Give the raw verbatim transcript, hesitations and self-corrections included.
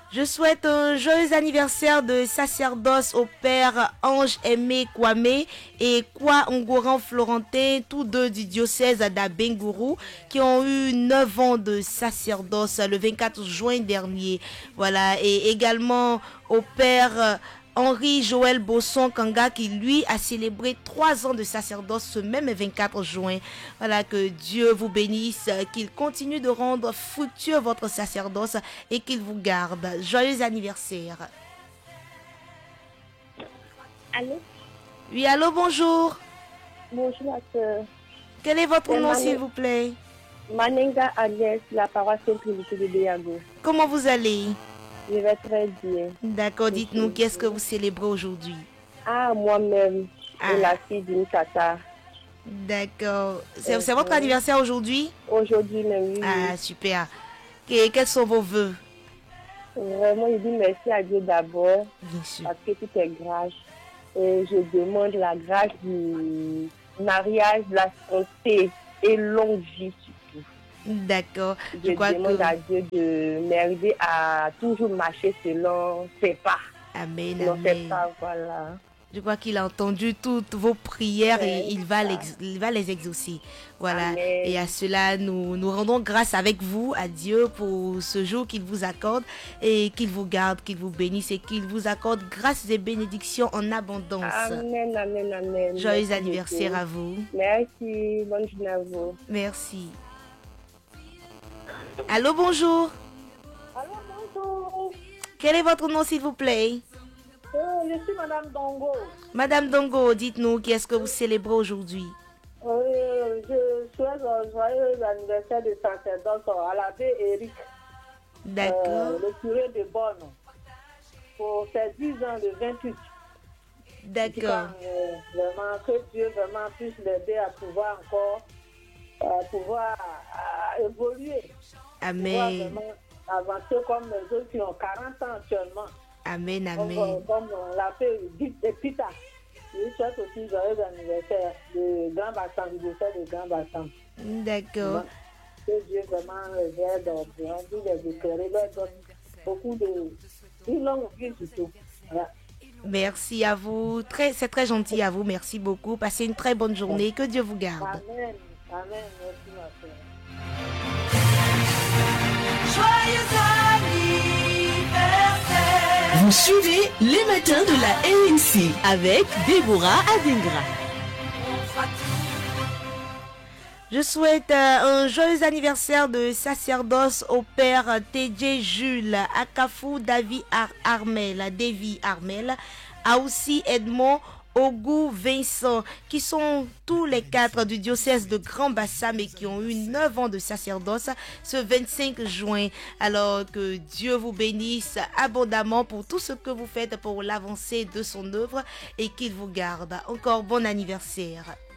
Je souhaite un joyeux anniversaire de sacerdoce au père Ange Aimé Kwame et Kwa Ngoran Florentin, tous deux du diocèse d'Abengourou, qui ont eu neuf ans de sacerdoce le vingt-quatre juin dernier. Voilà, et également au père Henri Joël Bosson Kanga, qui lui a célébré trois ans de sacerdoce ce même vingt-quatre juin. Voilà, que Dieu vous bénisse, qu'il continue de rendre fructueux votre sacerdoce et qu'il vous garde. Joyeux anniversaire. Allô? Oui, allô, bonjour. Bonjour, ma soeur. Quel est votre C'est nom, Mané- s'il vous plaît? Manenga Agnès, la paroisse Sainte-Trinité de Béago. Comment vous allez? Je vais très bien. D'accord, dites-nous, Merci. qu'est-ce que vous célébrez aujourd'hui? Ah, moi-même, Ah. et la fille d'une tata. D'accord. C'est Euh, c'est votre euh, anniversaire aujourd'hui? Aujourd'hui même, oui. Ah, super. Que- quels sont vos vœux? Vraiment, je dis merci à Dieu d'abord, Bien sûr. parce que tout est grâce. Et je demande la grâce du mariage, de la santé et longue vie surtout. D'accord. Je Je crois demande que... à Dieu de m'aider à toujours marcher selon ses pas. Amen, Selon ses amen. pas, voilà. Je crois qu'il a entendu toutes vos prières et Ouais, il va, ça. l'ex- il va les exaucer. Voilà. Amen. Et à cela, nous, nous rendons grâce avec vous à Dieu pour ce jour qu'il vous accorde et qu'il vous garde, qu'il vous bénisse et qu'il vous accorde grâce et bénédictions en abondance. Amen, amen, amen. Joyeux Merci anniversaire beaucoup. à vous. Merci, bonne journée à vous. Merci. Allô, bonjour. Allô, bonjour. Quel est votre nom, s'il vous plaît? Euh, je suis Madame Dongo. Madame Dongo, dites-nous, qu'est-ce que vous célébrez aujourd'hui? Euh, je souhaite un joyeux anniversaire de sacerdoce à l'abbé Eric, D'accord. euh, le curé de Bonne, pour ses dix ans le vingt-huit. D'accord. Euh, vraiment, que Dieu vraiment puisse l'aider à pouvoir encore euh, pouvoir euh, évoluer. Pouvoir Amen. vraiment avancer comme les autres qui ont quarante ans actuellement. Amen, Comme, amen. comme on l'appelle Pita. Je souhaite aussi joyeux anniversaire de Grand Bassin, du décès de Grand Bassin. D'accord. Que Dieu vraiment les aide, bien, les éclairer, leur donne beaucoup de. Une longue vie surtout. Voilà. Merci à vous. Très, c'est très gentil à vous. Merci beaucoup. Passez une très bonne journée. Que Dieu vous garde. Amen. Amen. Merci, ma soeur. Vous suivez les matins de la R N C avec Déborah Adingra. Je souhaite euh, un joyeux anniversaire de sacerdoce au père T J Jules, Akafou David Ar Armel, Davy Armel, a aussi Edmond Ogou Vincent, qui sont tous les quatre du diocèse de Grand Bassam et qui ont eu neuf ans de sacerdoce ce vingt-cinq juin. Alors que Dieu vous bénisse abondamment pour tout ce que vous faites pour l'avancée de son œuvre et qu'il vous garde. Encore bon anniversaire.